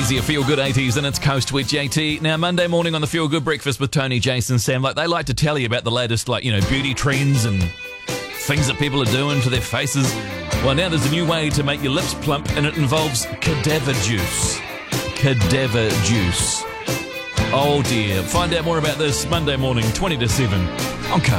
Easy, a feel-good 80s and it's Coast with JT. Now, Monday morning on the Feel Good Breakfast with Tony, Jason, Sam, they like to tell you about the latest, beauty trends and things that people are doing to their faces. Well, now there's a new way to make your lips plump, and it involves cadaver juice. Cadaver juice. Oh, dear. Find out more about this Monday morning, 20 to 7 on Coast.